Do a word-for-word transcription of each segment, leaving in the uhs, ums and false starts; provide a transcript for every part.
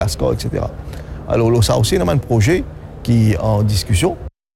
et cetera. Alors, là, ça aussi, on a un projet qui est en discussion.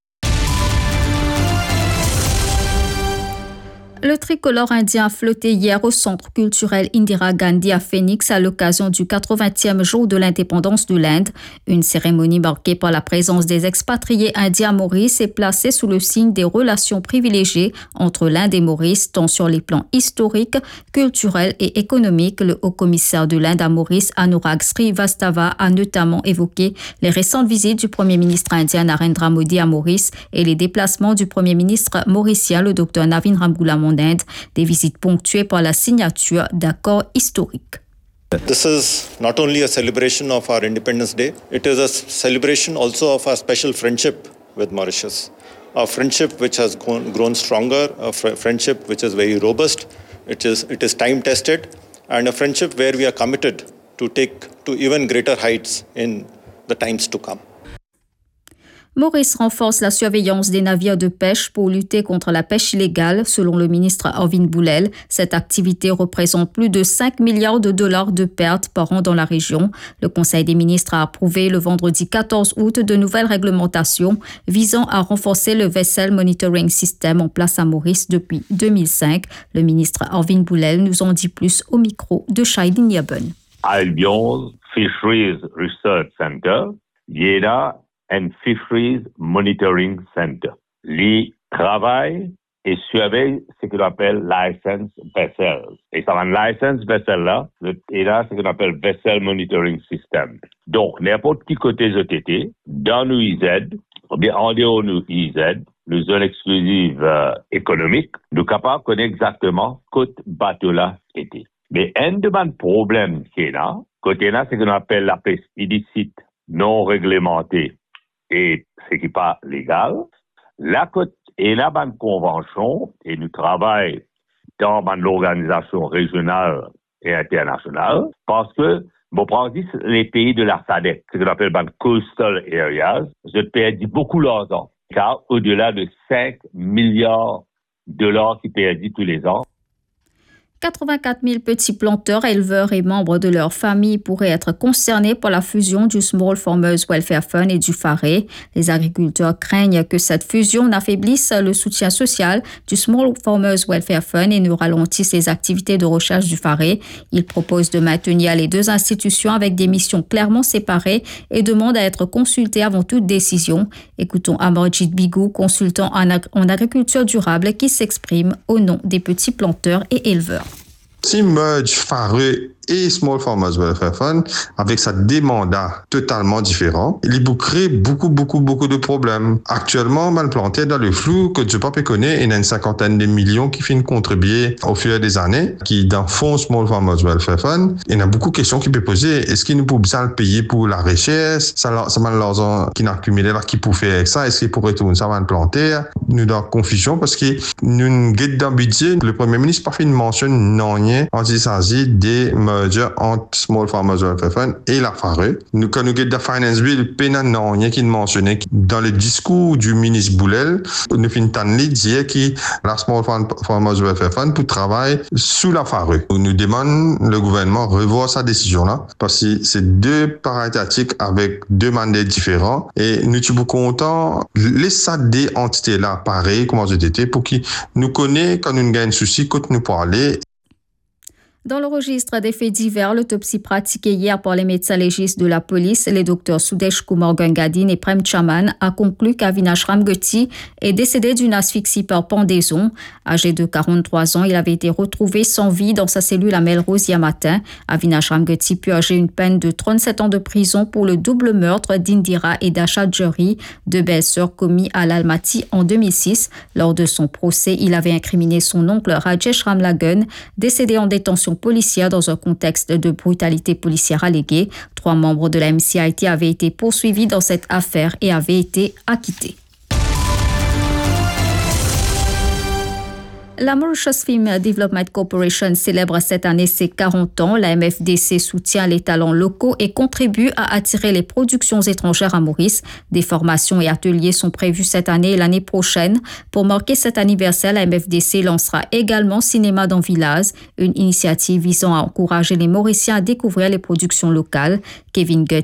Le tricolore indien a flotté hier au centre culturel Indira Gandhi à Phoenix à l'occasion du quatre-vingtième jour de l'indépendance de l'Inde. Une cérémonie marquée par la présence des expatriés indiens à Maurice est placée sous le signe des relations privilégiées entre l'Inde et Maurice, tant sur les plans historiques, culturels et économiques. Le haut-commissaire de l'Inde à Maurice, Anurag Srivastava, a notamment évoqué les récentes visites du Premier ministre indien Narendra Modi à Maurice et les déplacements du Premier ministre mauricien, le docteur Navin Ramgoolam, en Inde, des visites ponctuées par la signature d'accords historiques. This is not only a celebration of our Independence Day, it is a celebration also of our special friendship with Mauritius. A friendship which has grown, grown stronger, a fr- friendship which is very robust, it is, it is time-tested, and a friendship where we are committed to take to even greater heights in the times to come. Maurice renforce la surveillance des navires de pêche pour lutter contre la pêche illégale. Selon le ministre Arvind Boulel, cette activité représente plus de cinq milliards de dollars de pertes par an dans la région. Le Conseil des ministres a approuvé le vendredi quatorze août de nouvelles réglementations visant à renforcer le Vessel Monitoring System en place à Maurice depuis deux mille cinq. Le ministre Arvind Boulel nous en dit plus au micro de Shaidin Yaben. Albion Fisheries Research Center, Yeda and Fisheries Monitoring Center. Les travail et surveille ce qu'on appelle license vessels. Et ça va une license vessel là, et là, ce qu'on appelle vessel monitoring system. Donc, n'importe qui côté Z T T, dans nos I Z, ou bien en dehors de nos I Z, nos zones exclusives euh, économiques, nous sommes capables de connaître exactement côté bateau là était. Mais un de mes problèmes qui est là, côté là, c'est ce qu'on appelle la pêche illicite non réglementée et ce qui n'est pas légal. La côte est là, une convention, et nous travaillons dans l'organisation régionale et internationale, parce que, bon, par exemple, les pays de la S A D C, ce qu'on appelle les coastal areas, je perdis beaucoup d'argent, car au-delà de cinq milliards de dollars qui perdent tous les ans. quatre-vingt-quatre mille petits planteurs, éleveurs et membres de leur famille pourraient être concernés par la fusion du Small Farmers Welfare Fund et du F A R E. Les agriculteurs craignent que cette fusion n'affaiblisse le soutien social du Small Farmers Welfare Fund et ne ralentisse les activités de recherche du F A R E. Ils proposent de maintenir les deux institutions avec des missions clairement séparées et demandent à être consultés avant toute décision. Écoutons Amarjit Bigou, consultant en, ag- en agriculture durable, qui s'exprime au nom des petits planteurs et éleveurs. Si merge F A R E et Small Farmers Welfare Fund avec sa demande totalement différent, il peut créer beaucoup, beaucoup, beaucoup de problèmes. Actuellement, mal planté dans le flou que je peux pas connaître, il y a une cinquantaine de millions qui finissent contribuer au fur des années, qui dans fond Small Farmers Welfare Fund. Il y a beaucoup de questions qui peuvent poser. Est-ce qu'il nous peut bien le payer pour la richesse? Ça, ça m'a l'argent qui n'a accumulé là, qui peut faire avec ça? Est-ce qu'il pourrait retourner ça mal planter? Nous dans confusion parce que nous guette dans budget. Le Premier ministre pas fait une mention non rien en il s'agit des entre Small Farmers Welfare Fund et la F A R E. Nous, quand nous avons la Finance Bill, il n'y a rien qui mentionnait. Dans le discours du ministre Boulel, nous finissons de dire que la Small Farmers Welfare Fund pour travailler sous la F A R E. Nous demandons le gouvernement de revoir sa décision-là parce que c'est deux paratatiques avec deux mandats différents et nous sommes contents de laisser des entités-là pareilles comme Z T T pour qu'ils nous connaissent quand nous avons un souci, quand nous parler. Dans le registre des faits divers, l'autopsie pratiquée hier par les médecins légistes de la police, les docteurs Sudesh Kumar Gangadine et Prem Chaman, a conclu qu'Avinash Ramgoti est décédé d'une asphyxie par pendaison. Âgé de quarante-trois ans, il avait été retrouvé sans vie dans sa cellule à Melrose hier matin. Avinash Ramgoti purgeait une peine de trente-sept ans de prison pour le double meurtre d'Indira et d'Asha Jury, deux belles-sœurs commis à l'Almaty en deux mille six. Lors de son procès, il avait incriminé son oncle Rajesh Ramlagan, décédé en détention policière dans un contexte de brutalité policière alléguée. Trois membres de la M C I T avaient été poursuivis dans cette affaire et avaient été acquittés. La Mauritius Film Development Corporation célèbre cette année ses quarante ans. La M F D C soutient les talents locaux et contribue à attirer les productions étrangères à Maurice. Des formations et ateliers sont prévus cette année et l'année prochaine. Pour marquer cet anniversaire, la M F D C lancera également Cinéma dans Villaz, une initiative visant à encourager les Mauriciens à découvrir les productions locales. Kevin Gutt